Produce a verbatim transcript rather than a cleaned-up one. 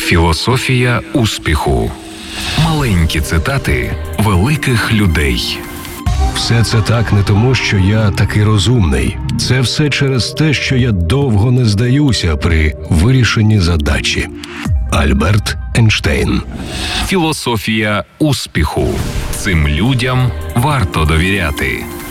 Філософія успіху. Маленькі цитати великих людей. Все це так не тому, що я такий розумний. Це все через те, що я довго не здаюся при вирішенні задачі. Альберт Ейнштейн. Філософія успіху. Цим людям варто довіряти.